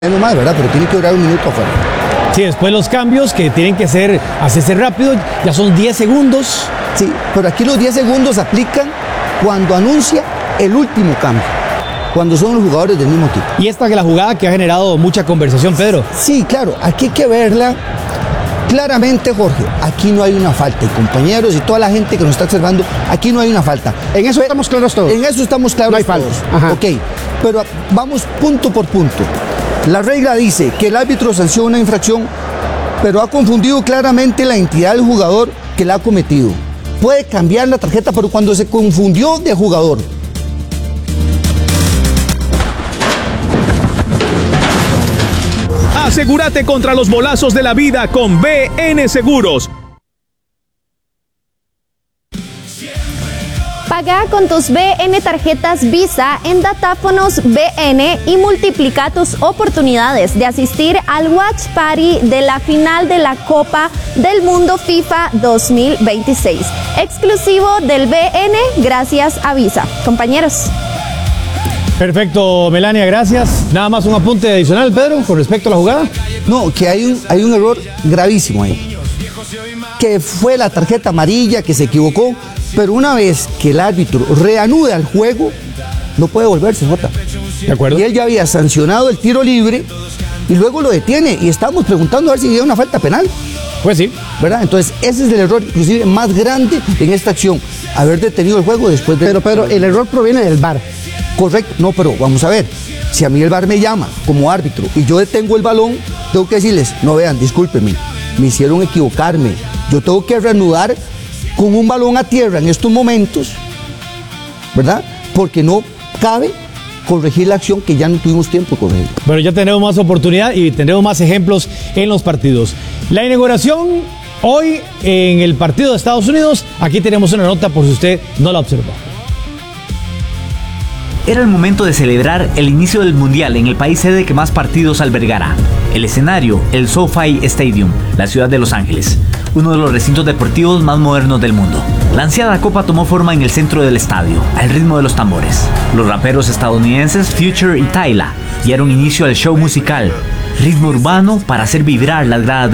Nomás, ¿verdad? Pero tiene que durar un minuto afuera. Sí, después los cambios que tienen que hacerse rápido, ya son 10 segundos. Sí, pero aquí los 10 segundos aplican cuando anuncia el último cambio, cuando son los jugadores del mismo equipo. Y esta es la jugada que ha generado mucha conversación, Pedro. Sí, claro, aquí hay que verla claramente, Jorge. Aquí no hay una falta, y compañeros y toda la gente que nos está observando, aquí no hay una falta. En eso estamos claros todos. En eso estamos claros no hay todos. Ajá. Ok, pero vamos punto por punto. La regla dice que el árbitro sanciona una infracción, pero ha confundido claramente la identidad del jugador que la ha cometido. Puede cambiar la tarjeta, pero cuando se confundió de jugador. Asegúrate contra los bolazos de la vida con BN Seguros. Paga con tus BN tarjetas Visa en datáfonos BN y multiplica tus oportunidades de asistir al Watch Party de la final de la Copa del Mundo FIFA 2026. Exclusivo del BN gracias a Visa. Compañeros. Perfecto, Melania, gracias. Nada más un apunte adicional, Pedro, con respecto a la jugada. No, que hay un error gravísimo ahí. Que fue la tarjeta amarilla, que se equivocó, pero una vez que el árbitro reanuda el juego, no puede volverse, Jota. De acuerdo. Y él ya había sancionado el tiro libre y luego lo detiene y estamos preguntando a ver si había una falta penal. Pues sí. ¿Verdad? Entonces ese es el error inclusive más grande en esta acción, haber detenido el juego después de... Pero el error proviene del VAR. Correcto, no, pero vamos a ver, si a mí el VAR me llama como árbitro y yo detengo el balón, tengo que decirles, no, vean, discúlpenme, me hicieron equivocarme, yo tengo que reanudar con un balón a tierra en estos momentos, ¿verdad? Porque no cabe corregir la acción que ya no tuvimos tiempo de corregir. Pero ya tenemos más oportunidad y tendremos más ejemplos en los partidos. La inauguración hoy en el partido de Estados Unidos, aquí tenemos una nota por si usted no la observó. Era el momento de celebrar el inicio del Mundial en el país sede que más partidos albergará. El escenario, el SoFi Stadium, la ciudad de Los Ángeles, uno de los recintos deportivos más modernos del mundo. La ansiada copa tomó forma en el centro del estadio, al ritmo de los tambores. Los raperos estadounidenses Future y Tyla dieron inicio al show musical, ritmo urbano para hacer vibrar las gradas